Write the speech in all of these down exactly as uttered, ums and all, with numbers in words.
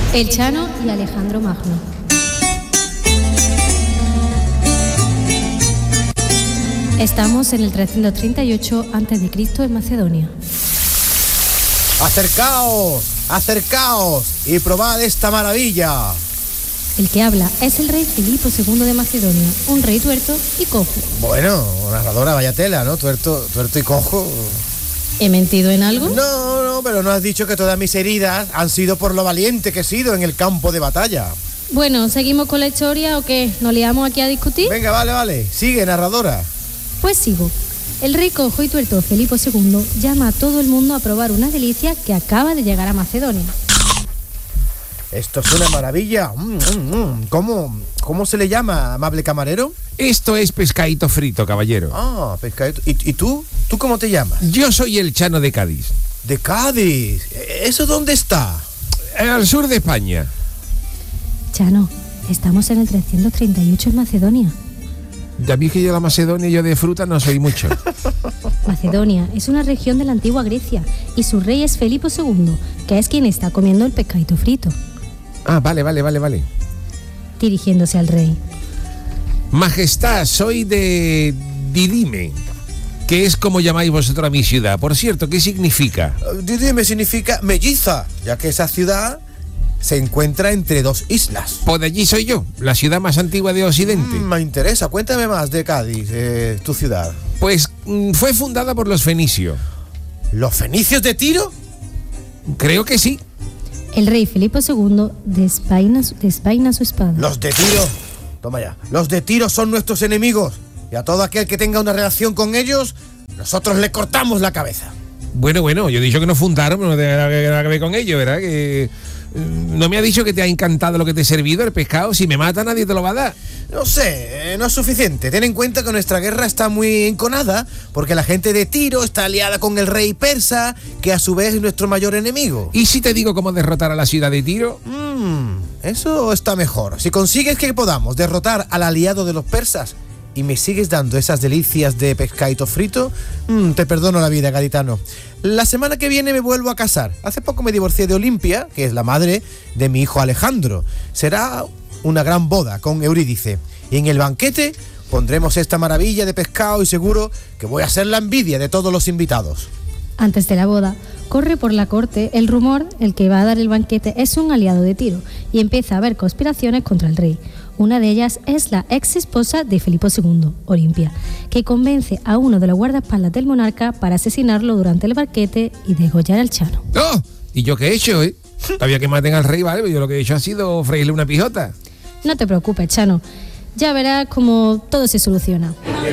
El Chano y Alejandro Magno. Estamos en el trescientos treinta y ocho antes de Cristo en Macedonia. ¡Acercaos! ¡Acercaos! Y probad esta maravilla. El que habla es el rey Filipo segundo de Macedonia, un rey tuerto y cojo. Bueno, narradora, vaya tela, ¿no? Tuerto, tuerto y cojo. ¿He mentido en algo? No, no, pero no has dicho que todas mis heridas han sido por lo valiente que he sido en el campo de batalla. Bueno, ¿seguimos con la historia o qué? ¿Nos liamos aquí a discutir? Venga, vale, vale. Sigue, narradora. Pues sigo. El rey cojo y tuerto Filipo segundo llama a todo el mundo a probar una delicia que acaba de llegar a Macedonia. Esto es una maravilla. ¿Cómo, cómo se le llama, amable camarero? Esto es pescadito frito, caballero. Ah, pescadito. ¿Y, y tú? ¿Tú cómo te llamas? Yo soy el Chano de Cádiz. ¿De Cádiz? ¿Eso dónde está? Al sur de España. Chano, estamos en el trescientos treinta y ocho en Macedonia. Ya vi que yo la Macedonia, yo de fruta no soy mucho. Macedonia es una región de la antigua Grecia y su rey es Filipo segundo, que es quien está comiendo el pescadito frito. Ah, vale, vale, vale, vale. Dirigiéndose al rey. Majestad, soy de Didime, que es como llamáis vosotros a mi ciudad. Por cierto, ¿qué significa? Uh, Didime significa melliza, ya que esa ciudad se encuentra entre dos islas. Pues de allí soy yo, la ciudad más antigua de Occidente. Mm, me interesa, cuéntame más de Cádiz, eh, tu ciudad. Pues mm, fue fundada por los fenicios. ¿Los fenicios de Tiro? Creo que sí. El rey Filipo segundo desvaina, desvaina su espada. Los de Tiro, toma ya, los de Tiro son nuestros enemigos y a todo aquel que tenga una relación con ellos, nosotros le cortamos la cabeza. Bueno, bueno, yo he dicho que no fundaron, pero no tiene nada que, nada que ver con ello, ¿verdad? Que no me ha dicho que te ha encantado lo que te he servido, el pescado. Si me mata nadie te lo va a dar. No sé, no es suficiente. Ten en cuenta que nuestra guerra está muy enconada porque la gente de Tiro está aliada con el rey persa, que a su vez es nuestro mayor enemigo. ¿Y si te digo cómo derrotar a la ciudad de Tiro? Mmm, eso está mejor. Si consigues que podamos derrotar al aliado de los persas y me sigues dando esas delicias de pescadito frito, mmm, te perdono la vida, gaditano. La semana que viene me vuelvo a casar. Hace poco me divorcié de Olimpia, que es la madre de mi hijo Alejandro. Será una gran boda con Eurídice. Y en el banquete pondremos esta maravilla de pescado y seguro que voy a ser la envidia de todos los invitados. Antes de la boda, corre por la corte el rumor el que va a dar el banquete es un aliado de Tiro y empieza a haber conspiraciones contra el rey. Una de ellas es la ex esposa de Filipo segundo, Olimpia, que convence a uno de los guardaespaldas del monarca para asesinarlo durante el banquete y degollar al Chano. ¡Oh! ¿Y yo qué he hecho, eh? Todavía que maten al rey, ¿vale? Yo lo que he hecho ha sido freírle una pijota. No te preocupes, Chano. Ya verás cómo todo se soluciona.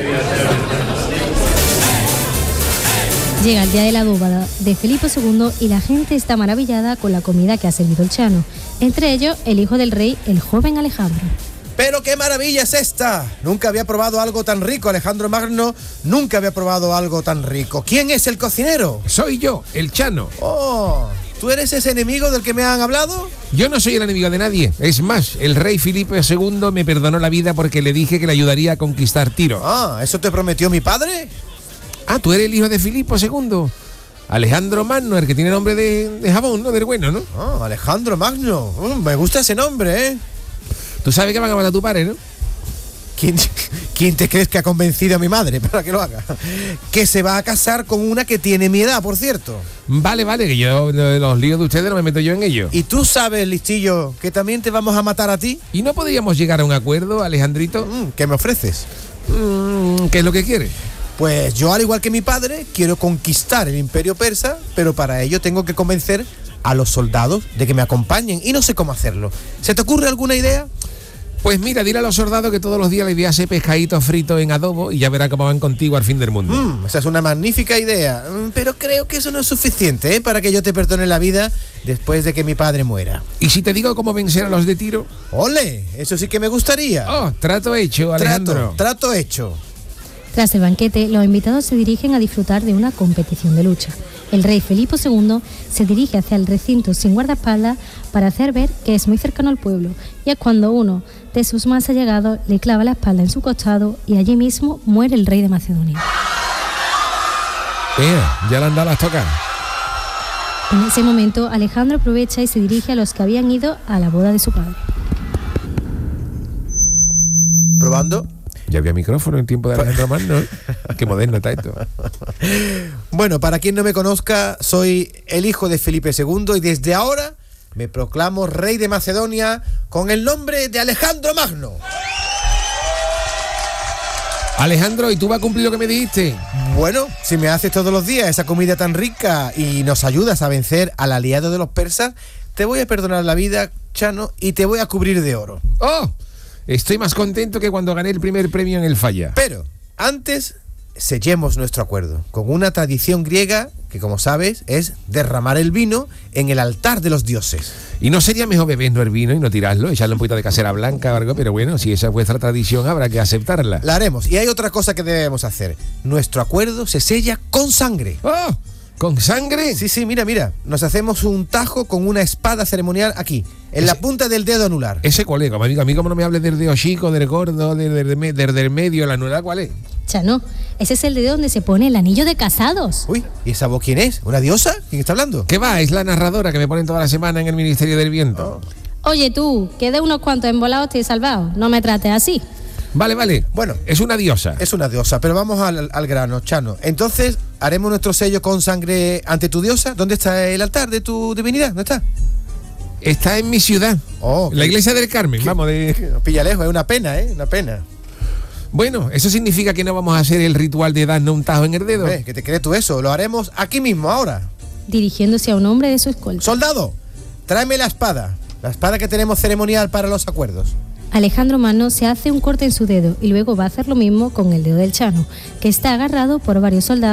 Llega el día de la boda de Filipo segundo y la gente está maravillada con la comida que ha servido el Chano. Entre ellos, el hijo del rey, el joven Alejandro. ¡Pero qué maravilla es esta! Nunca había probado algo tan rico, Alejandro Magno. Nunca había probado algo tan rico. ¿Quién es el cocinero? Soy yo, el Chano. ¡Oh! ¿Tú eres ese enemigo del que me han hablado? Yo no soy el enemigo de nadie. Es más, el rey Filipo segundo me perdonó la vida porque le dije que le ayudaría a conquistar Tiro. Ah, ¿eso te prometió mi padre? Ah, tú eres el hijo de Filipo segundo. Alejandro Magno, el que tiene nombre de, de jabón, ¿no? Del bueno, ¿no? Ah, Alejandro Magno. Uh, me gusta ese nombre, ¿eh? Tú sabes que van a matar a tu padre, ¿no? ¿Quién, ¿Quién te crees que ha convencido a mi madre para que lo haga? Que se va a casar con una que tiene mi edad, por cierto. Vale, vale, que yo los líos de ustedes no me meto yo en ellos. ¿Y tú sabes, listillo, que también te vamos a matar a ti? ¿Y no podríamos llegar a un acuerdo, Alejandrito? Mm, ¿Qué me ofreces? Mm, ¿Qué es lo que quieres? Pues yo, al igual que mi padre, quiero conquistar el imperio persa, pero para ello tengo que convencer a los soldados de que me acompañen y no sé cómo hacerlo. ¿Se te ocurre alguna idea? Pues mira, dile a los soldados que todos los días les voy a hacer pescadito frito en adobo y ya verá cómo van contigo al fin del mundo. Mm, esa es una magnífica idea, mm, pero creo que eso no es suficiente, ¿eh? Para que yo te perdone la vida después de que mi padre muera. ¿Y si te digo cómo vencer a los de Tiro? ¡Ole! Eso sí que me gustaría. Oh, trato hecho, Alejandro. Trato, trato hecho. Tras el banquete, los invitados se dirigen a disfrutar de una competición de lucha. El rey Filipo segundo se dirige hacia el recinto sin guardaespaldas para hacer ver que es muy cercano al pueblo, y es cuando uno de sus más allegados le clava la espalda en su costado y allí mismo muere el rey de Macedonia. Eh, ya le han dado las tocas. En ese momento, Alejandro aprovecha y se dirige a los que habían ido a la boda de su padre. ¿Probando? Ya había micrófono en tiempo de Alejandro Magno. Qué moderno está esto. Bueno, para quien no me conozca, soy el hijo de Felipe segundo y desde ahora me proclamo rey de Macedonia con el nombre de Alejandro Magno. Alejandro, ¿y tú vas a cumplir lo que me dijiste? Bueno, si me haces todos los días esa comida tan rica y nos ayudas a vencer al aliado de los persas, te voy a perdonar la vida, Chano, y te voy a cubrir de oro. ¡Oh! Estoy más contento que cuando gané el primer premio en el Falla. Pero antes sellemos nuestro acuerdo con una tradición griega que, como sabes, es derramar el vino en el altar de los dioses. ¿Y no sería mejor bebernos el vino y no tirarlo, echarle un poquito de casera blanca o algo? Pero bueno, si esa es vuestra tradición, habrá que aceptarla. La haremos. Y hay otra cosa que debemos hacer. Nuestro acuerdo se sella con sangre. ¡Oh! ¿Con sangre? Sí, sí, mira, mira. Nos hacemos un tajo con una espada ceremonial aquí, en Ese, la punta del dedo anular. ¿Ese cuál es? Como amigo, a mí como no me hables del dedo chico, del gordo, del, del, del, del, del medio, el anular, ¿cuál es? Chano, ese es el dedo donde se pone el anillo de casados. Uy, ¿y esa voz quién es? ¿Una diosa? ¿Quién está hablando? ¿Qué va? Es la narradora que me ponen toda la semana en el Ministerio del Viento. Oh. Oye tú, que de unos cuantos embolados te he salvado. No me trates así. Vale, vale. Bueno, es una diosa. Es una diosa, pero vamos al, al grano, Chano. Entonces, haremos nuestro sello con sangre ante tu diosa. ¿Dónde está el altar de tu divinidad? ¿Dónde está? Está en mi ciudad. Oh, la iglesia del Carmen, ¿qué? Vamos de... Nos pilla lejos, es una pena, ¿eh? Una pena. Bueno, eso significa que no vamos a hacer el ritual de darnos un tajo en el dedo. ¿Qué te crees tú eso? Lo haremos aquí mismo, ahora. Dirigiéndose a un hombre de su escolta. Soldado, tráeme la espada. La espada que tenemos ceremonial para los acuerdos. Alejandro Magno se hace un corte en su dedo y luego va a hacer lo mismo con el dedo del Chano, que está agarrado por varios soldados.